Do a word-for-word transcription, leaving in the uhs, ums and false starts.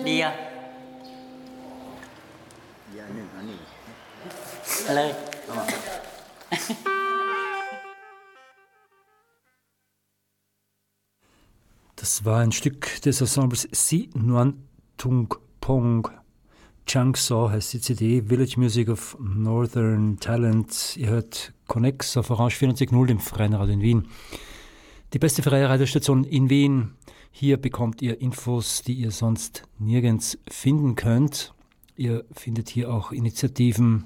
đi à? Dạ, nè, nè. Lời. Das war ein Stück des Ensembles Si Nuan Tung Pong. Changsha heißt die C D, Village Music of Northern Talent. Ihr hört Connex auf Orange vierundneunzig Komma null im Freien Radio in Wien. Die beste freie Radiostation in Wien. Hier bekommt ihr Infos, die ihr sonst nirgends finden könnt. Ihr findet hier auch Initiativen,